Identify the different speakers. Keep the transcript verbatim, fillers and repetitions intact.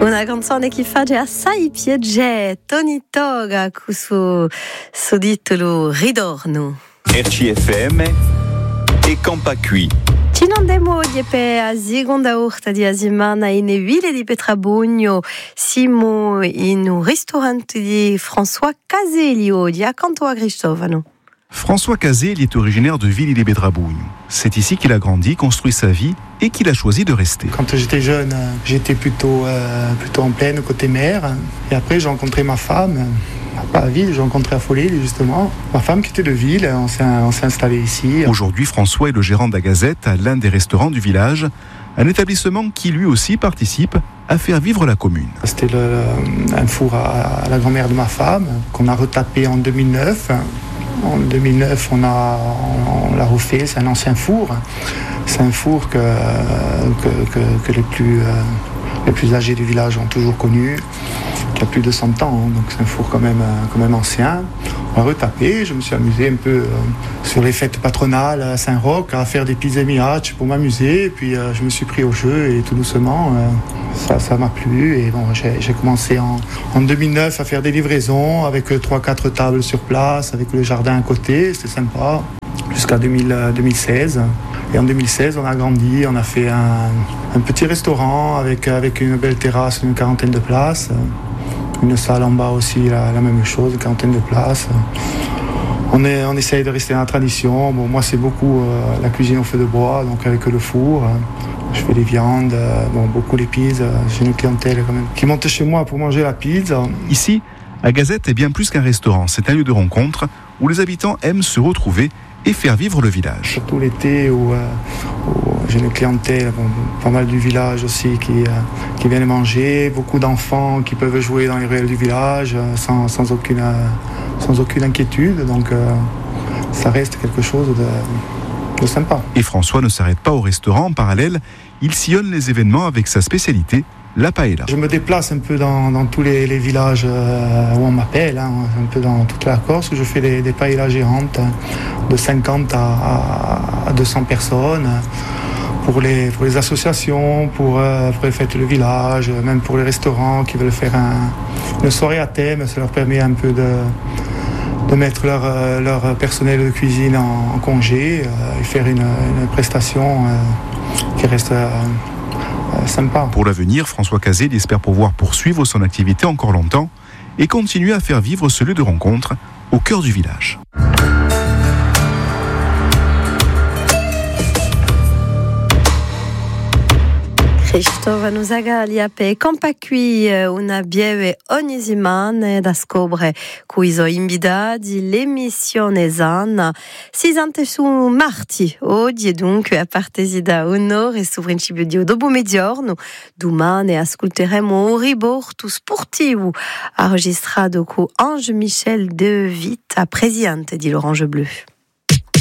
Speaker 1: Una canzone che fa assai piacere, Tony Toga, con suo, suo titolo Ridorno.
Speaker 2: R C F M e Campacui.
Speaker 1: Ci non demo di pe a seconda orta di asimana in ville di Petrabugno, siamo in un ristorante di François Caselio, di accanto a Cristovano.
Speaker 3: François Cazé, il est originaire de Villers-les-Bédrabougne. C'est ici qu'il a grandi, construit sa vie et qu'il a choisi de rester.
Speaker 4: Quand j'étais jeune, j'étais plutôt, euh, plutôt en plaine, côté mer. Et après, j'ai rencontré ma femme, pas à Ville, j'ai rencontré à Folly, justement. Ma femme qui était de Ville, on s'est, on s'est installé ici.
Speaker 3: Aujourd'hui, François est le gérant de la Gazette à l'un des restaurants du village, un établissement qui lui aussi participe à faire vivre la commune.
Speaker 4: C'était le, un four à, à la grand-mère de ma femme, qu'on a retapé en deux mille neuf. En deux mille neuf, on, a, on l'a refait, c'est un ancien four. C'est un four que, que, que, que les, plus, euh, les plus âgés du village ont toujours connu, qui a plus de cent ans, donc c'est un four quand même, quand même ancien. On l'a retapé, je me suis amusé un peu euh, sur les fêtes patronales à Saint-Roch, à faire des pizzas miach pour m'amuser, et puis euh, je me suis pris au jeu et tout doucement, euh, ça, ça m'a plu. Et bon, j'ai, j'ai commencé en, en deux mille neuf à faire des livraisons avec trois quatre tables sur place, avec le jardin à côté, c'était sympa, jusqu'à deux mille, deux mille seize. Et en deux mille seize, on a grandi, on a fait un, un petit restaurant avec, avec une belle terrasse, une quarantaine de places. Une salle en bas aussi, la, la même chose, une quarantaine de places. On, est, on essaye de rester dans la tradition. Bon, moi, c'est beaucoup euh, la cuisine au feu de bois, donc avec le four. Je fais les viandes, euh, bon, beaucoup les pizzas. J'ai une clientèle quand même qui monte chez moi pour manger la pizza.
Speaker 3: Ici, la Gazette est bien plus qu'un restaurant. C'est un lieu de rencontre où les habitants aiment se retrouver et faire vivre le village.
Speaker 4: Surtout l'été où, euh, où j'ai une clientèle, bon, pas mal du village aussi qui, euh, qui viennent manger, beaucoup d'enfants qui peuvent jouer dans les ruelles du village euh, sans, sans, aucune, euh, sans aucune inquiétude, donc euh, ça reste quelque chose de, de sympa.
Speaker 3: Et François ne s'arrête pas au restaurant, en parallèle, il sillonne les événements avec sa spécialité, la paella.
Speaker 4: Je me déplace un peu dans, dans tous les, les villages euh, où on m'appelle, hein, un peu dans toute la Corse, où je fais des, des paellas géantes de cinquante à, à deux cents personnes, pour les, pour les associations, pour, euh, pour les fêtes de village, même pour les restaurants qui veulent faire un, une soirée à thème. Ça leur permet un peu de, de mettre leur, leur personnel de cuisine en, en congé euh, et faire une, une prestation euh, qui reste... Euh, sympa.
Speaker 3: Pour l'avenir, François Cazé espère pouvoir poursuivre son activité encore longtemps et continuer à faire vivre ce lieu de rencontre au cœur du village.
Speaker 1: Cristovano Zagalia pe Campacui una bieve ogni settimana da scoprire qui so invitati l'emissione Zanna sessanta su marti oggi e dunque a partire da un'ora su principio di dopo mezzogiorno domani ascolteremo un riporto sportivo registrato con Ange Michel De Vita, presidente di l'Orange Bleu.